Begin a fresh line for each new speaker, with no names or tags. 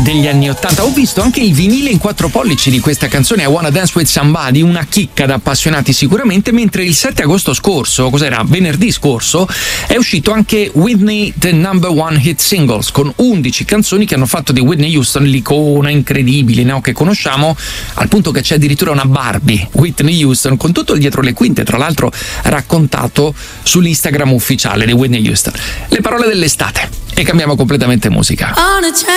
degli anni 80. Ho visto anche il vinile in 4 pollici di questa canzone, I Wanna Dance With Somebody, una chicca da appassionati sicuramente, mentre il 7 agosto scorso, cos'era? Venerdì scorso, è uscito anche Whitney The Number One Hit Singles, con 11 canzoni che hanno fatto di Whitney Houston l'icona incredibile, no? Che conosciamo, al punto che c'è addirittura una Barbie Whitney Houston con tutto il dietro le quinte, tra l'altro raccontato sull'Instagram ufficiale di Whitney Houston. Le parole dell'estate, e cambiamo completamente musica.